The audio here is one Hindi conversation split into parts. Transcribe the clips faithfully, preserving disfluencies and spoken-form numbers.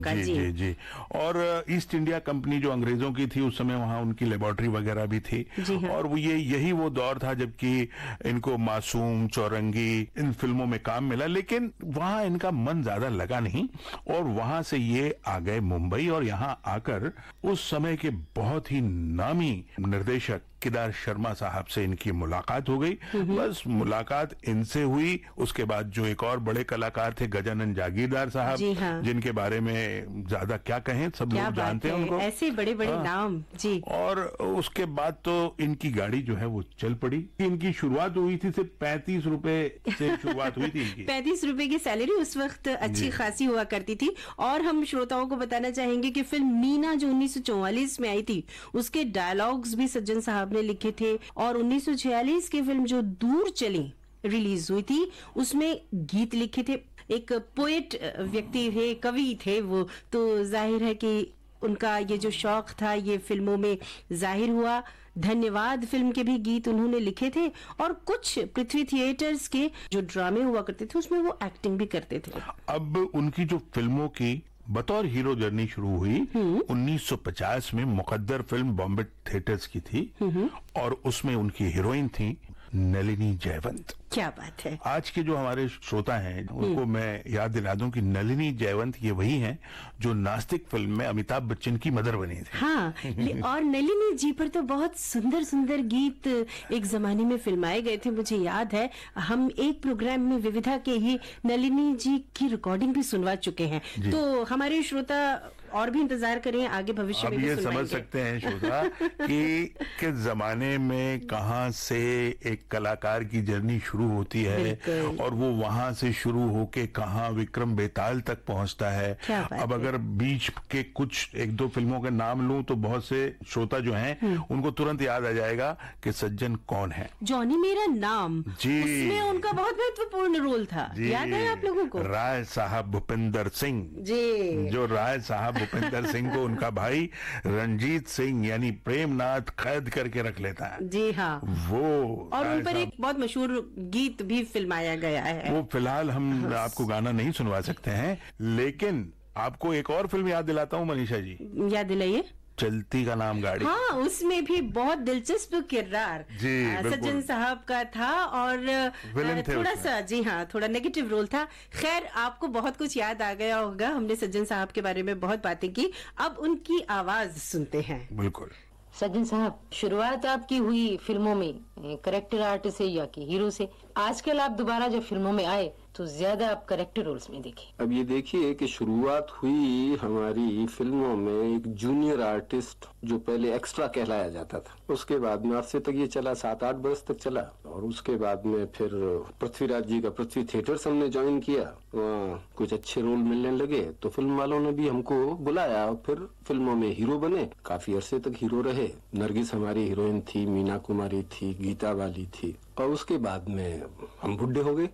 जी, जी जी जी और ईस्ट इंडिया कंपनी जो अंग्रेजों की थी उस समय वहां उनकी लेबोरेटरी वगैरह भी थी। जी हाँ। और वो ये यही वो दौर था जबकि इनको मासूम, चौरंगी इन फिल्मों में काम मिला, लेकिन वहां इनका मन ज्यादा लगा नहीं और वहां से ये आ गए मुंबई और यहाँ आकर उस समय के बहुत ही नामी निर्देशक केदार शर्मा साहब से इनकी मुलाकात हो गई। बस मुलाकात इनसे हुई, उसके बाद जो एक और बड़े कलाकार थे गजानन जागीरदार साहब, जी हाँ। जिनके बारे में ज्यादा क्या कहें, सब क्या लोग बात जानते हैं है, उनको, ऐसे बड़े बड़े हाँ। नाम। जी और उसके बाद तो इनकी गाड़ी जो है वो चल पड़ी। इनकी शुरुआत हुई थी सिर्फ पैंतीस रुपए से शुरुआत हुई थी इनकी। पैंतीस रुपए की सैलरी उस वक्त अच्छी खासी हुआ करती थी। और हम श्रोताओं को बताना चाहेंगे कि फिल्म मीना जो उन्नीस सौ चौवालीस में आई थी उसके डायलॉग्स भी सज्जन साहब ने लिखे थे। और उन्नीस सौ छियालीस की फिल्म जो दूर चली रिलीज हुई थी उसमें गीत लिखे थे। एक पोएट व्यक्ति थे, कवि थे वो, तो जाहिर है कि उनका ये जो शौक था ये फिल्मों में जाहिर हुआ। धन्यवाद फिल्म के भी गीत उन्होंने लिखे थे और कुछ पृथ्वी थिएटर्स के जो ड्रामे हुआ करते थे उसमें वो एक्टिंग भी करते थे। अब उनकी जो फिल्मों की बतौर हीरो जर्नी शुरू हुई उन्नीस सौ पचास में मुकद्दर फिल्म बॉम्बे थिएटर्स की थी और उसमें उनकी हीरोइन थी नलिनी जयवंत। क्या बात है। आज के जो हमारे श्रोता हैं उनको मैं याद दिला दूं कि नलिनी जयवंत ये वही हैं जो नास्तिक फिल्म में अमिताभ बच्चन की मदर बनी थी। हाँ, और नलिनी जी पर तो बहुत सुंदर सुंदर गीत एक जमाने में फिल्माए गए थे। मुझे याद है हम एक प्रोग्राम में विविधा के ही नलिनी जी की रिकॉर्डिंग भी सुनवा चुके हैं। तो हमारे श्रोता और भी इंतजार करें, आगे भविष्य में अब भी ये समझ सकते हैं श्रोता कि किस जमाने में कहां से एक कलाकार की जर्नी शुरू होती है और वो वहां से शुरू होके कहां विक्रम बेताल तक पहुंचता है। अब अगर बीच के कुछ एक दो फिल्मों के नाम लूं तो बहुत से श्रोता जो हैं उनको तुरंत याद आ जाएगा कि सज्जन कौन है। जॉनी मेरा नाम जी, उसमें उनका बहुत महत्वपूर्ण रोल था। याद है आप लोगों को? राय साहब भूपिंदर सिंह जी, जो राय साहब भूपिंदर सिंह को उनका भाई रंजीत सिंह यानी प्रेमनाथ कैद करके रख लेता है। जी हाँ, वो और उन पर एक बहुत मशहूर गीत भी फिल्माया गया है। वो फिलहाल हम आपको गाना नहीं सुनवा सकते हैं, लेकिन आपको एक और फिल्म याद दिलाता हूँ मनीषा जी। याद दिलाइए। चलती का नाम गाड़ी। हाँ, उसमें भी बहुत दिलचस्प किरदार सज्जन साहब का था और थोड़ा सा जी हाँ थोड़ा नेगेटिव रोल था। खैर आपको बहुत कुछ याद आ गया होगा, हमने सज्जन साहब के बारे में बहुत बातें की। अब उनकी आवाज सुनते हैं। बिल्कुल। सज्जन साहब, शुरुआत आपकी हुई फिल्मों में करेक्टर आर्टिस्ट से या कि हीरो से। आजकल आप दोबारा जब फिल्मों में आए तो ज्यादा आप करेक्टर रोल्स में देखे। अब ये देखिए कि शुरुआत हुई हमारी फिल्मों में एक जूनियर आर्टिस्ट जो पहले एक्स्ट्रा कहलाया जाता था, उसके बाद में अरसे तक ये चला, सात आठ बरस तक चला। और उसके बाद में फिर पृथ्वीराज जी का पृथ्वी थिएटर्स हमने ज्वाइन किया, वहाँ कुछ अच्छे रोल मिलने लगे तो फिल्म वालों ने भी हमको बुलाया और फिर फिल्मों में हीरो बने। काफी अरसे तक हीरो रहे। नरगिस हमारी हीरोइन थी, मीना कुमारी थी, गीता वाली थी। और उसके बाद में हम बुढ़े हो गए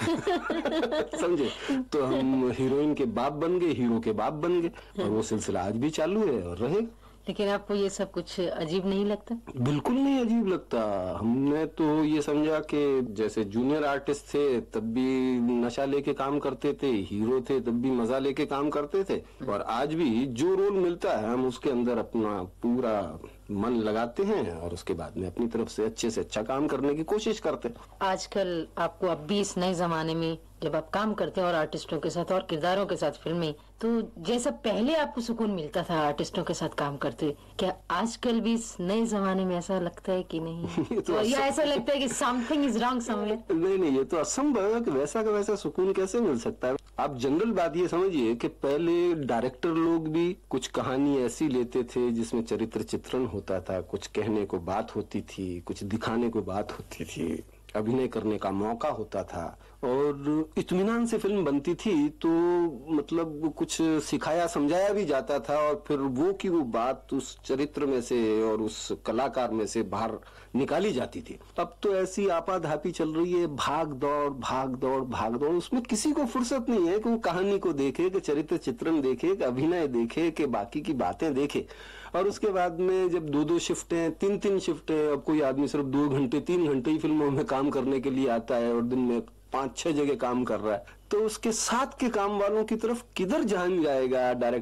समझे, तो हम हीरोइन के बाप बन गए, हीरो के बाप बन गए और वो सिलसिला आज भी चालू है और रहे। लेकिन आपको ये सब कुछ अजीब नहीं लगता? बिल्कुल नहीं अजीब लगता। हमने तो ये समझा कि जैसे जूनियर आर्टिस्ट थे तब भी नशा लेके काम करते थे, हीरो थे तब भी मजा लेके काम करते थे, और आज भी जो रोल मिलता है हम उसके अंदर अपना पूरा मन लगाते हैं और उसके बाद में अपनी तरफ से अच्छे से अच्छा काम करने की कोशिश करते हैं। आजकल आपको अब भी इस नए जमाने में जब आप काम करते हैं और आर्टिस्टों के साथ और किरदारों के साथ फिल्में, तो जैसा पहले आपको सुकून मिलता था आर्टिस्टों के साथ काम करते, क्या आजकल भी इस नए जमाने में ऐसा लगता है कि नहीं? तो या ऐसा लगता है कि समथिंग इज रॉन्ग समवेयर? नहीं नहीं, ये तो असंभव है कि वैसा का वैसा सुकून कैसे मिल सकता है। आप जनरल बात ये समझिए कि पहले डायरेक्टर लोग भी कुछ कहानी ऐसी लेते थे जिसमें चरित्र चित्रण होता था, कुछ कहने को बात होती थी, कुछ दिखाने को बात होती थी, अभिनय करने का मौका होता था और इत्मीनान से फिल्म बनती थी। तो मतलब कुछ सिखाया समझाया भी जाता था और फिर वो की वो बात उस चरित्र में से और उस कलाकार में से बाहर निकाली जाती थी। अब तो ऐसी आपाधापी चल रही है, भाग दौड़ भाग दौड़ भाग दौड़, उसमें किसी को फुर्सत नहीं है कि वो कहानी को देखे, कि चरित्र चित्रण देखे, कि अभिनय देखे, कि बाकी की बातें देखे। और उसके बाद में जब दो दो शिफ्टें, तीन तीन शिफ्टें, अब कोई आदमी सिर्फ दो घंटे तीन घंटे ही फिल्मों में काम करने के लिए आता है और दिन में पांच छह जगह काम कर रहा है, तो उसके साथ के काम वालों की तरफ किधर ध्यान जाएगा डायरेक्टर